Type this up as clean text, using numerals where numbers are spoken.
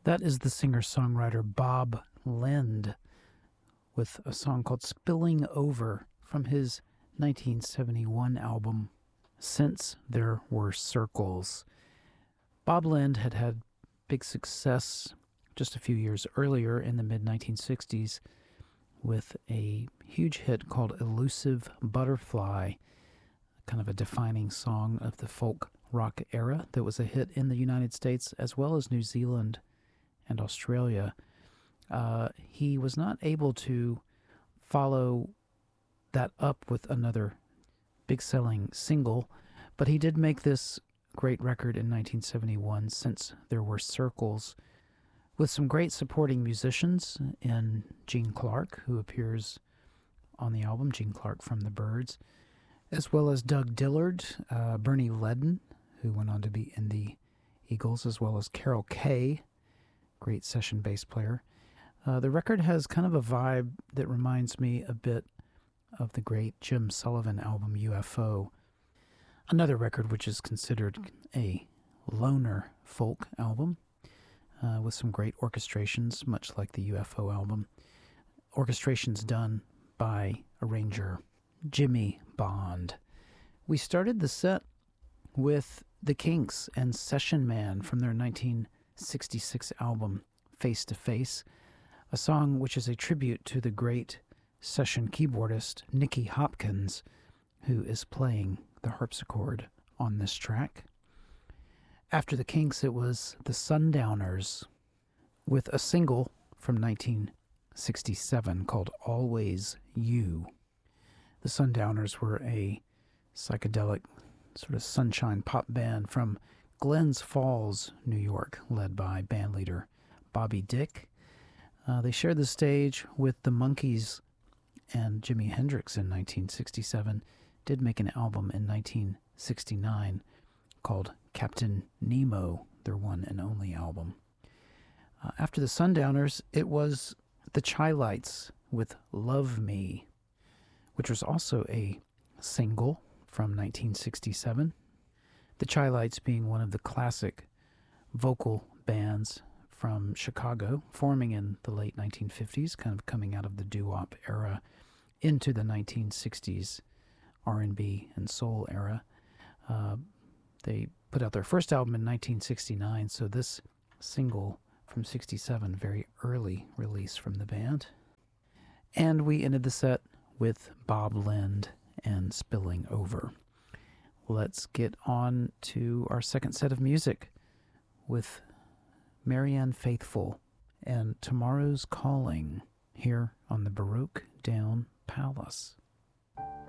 That is the singer-songwriter Bob Lind with a song called Spilling Over from his 1971 album, Since There Were Circles. Bob Lind had had big success just a few years earlier in the mid-1960s with a huge hit called Elusive Butterfly, kind of a defining song of the folk rock era that was a hit in the United States as well as New Zealand and Australia. He was not able to follow that up with another big-selling single, but he did make this great record in 1971, Since There Were Circles, with some great supporting musicians in Gene Clark, who appears on the album, Gene Clark from the Byrds, as well as Doug Dillard, Bernie Leadon, who went on to be in the Eagles, as well as Carol Kaye, great session bass player. The record has kind of a vibe that reminds me a bit of the great Jim Sullivan album UFO, another record which is considered a loner folk album with some great orchestrations, much like the UFO album. Orchestrations done by arranger Jimmy Bond. We started the set with The Kinks and Session Man from their 1966 album Face to Face, a song which is a tribute to the great session keyboardist Nicky Hopkins, who is playing the harpsichord on this track. After the Kinks, it was the Sundowners with a single from 1967 called Always You. The Sundowners were a psychedelic sort of sunshine pop band from Glens Falls, New York, led by bandleader Bobby Dick. They shared the stage with the Monkees and Jimi Hendrix in 1967, did make an album in 1969 called Captain Nemo, their one and only album. After the Sundowners, it was the Chi-Lites with Love Me, which was also a single from 1967. The Chi-Lites being one of the classic vocal bands from Chicago, forming in the late 1950s, kind of coming out of the doo-wop era into the 1960s R&B and soul era. They put out their first album in 1969, so this single from 67, very early release from the band. And we ended the set with Bob Lind and Spilling Over. Let's get on to our second set of music with Marianne Faithfull and Tomorrow's Calling here on the Baroque Down Palace.